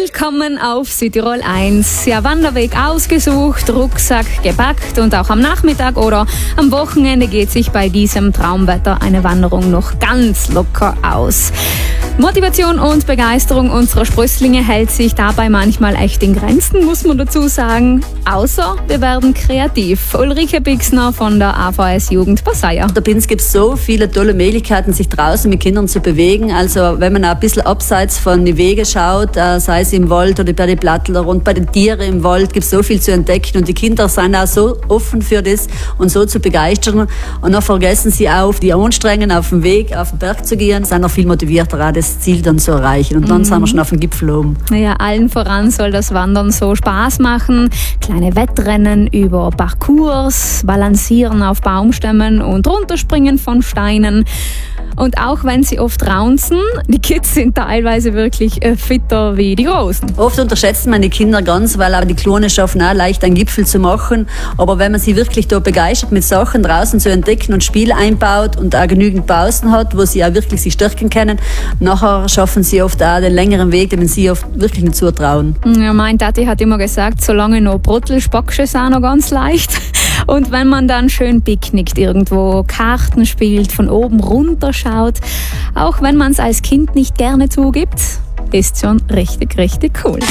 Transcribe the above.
Willkommen auf Südtirol 1. Ja, Wanderweg ausgesucht, Rucksack gepackt und auch am Nachmittag oder am Wochenende geht sich bei diesem Traumwetter eine Wanderung noch ganz locker aus. Motivation und Begeisterung unserer Sprösslinge hält sich dabei manchmal echt in Grenzen, muss man dazu sagen. Außer wir werden kreativ. Ulrike Bixner von der AVS Jugend Passaia. Da gibt es so viele tolle Möglichkeiten, sich draußen mit Kindern zu bewegen. Also wenn man auch ein bisschen abseits von den Wegen schaut, sei es im Wald oder bei den Plattler und bei den Tieren im Wald, gibt es so viel zu entdecken. Und die Kinder sind auch so offen für das und so zu begeistern. Und dann vergessen sie auch die Anstrengungen auf dem Weg, auf den Berg zu gehen, sind noch viel motivierter, auch das Ziel dann zu erreichen. Und dann sind wir schon auf dem Gipfel oben. Naja, allen voran soll das Wandern so Spaß machen. Kleine Wettrennen über Parcours, Balancieren auf Baumstämmen und Runterspringen von Steinen. Und auch wenn sie oft raunzen, die Kids sind teilweise wirklich fitter wie die Großen. Oft unterschätzt man die Kinder ganz, weil auch die Kleinen schaffen auch leicht einen Gipfel zu machen. Aber wenn man sie wirklich da begeistert mit Sachen draußen zu entdecken und Spiel einbaut und auch genügend Pausen hat, wo sie auch wirklich sich stärken können, nachher schaffen sie oft auch den längeren Weg, den sie oft wirklich nicht zutrauen. Ja, mein Tati hat immer gesagt, solange noch Brottel spackst, ist auch noch ganz leicht. Und wenn man dann schön picknickt irgendwo, Karten spielt, von oben runter schaut, auch wenn man es als Kind nicht gerne zugibt, ist schon richtig, richtig cool.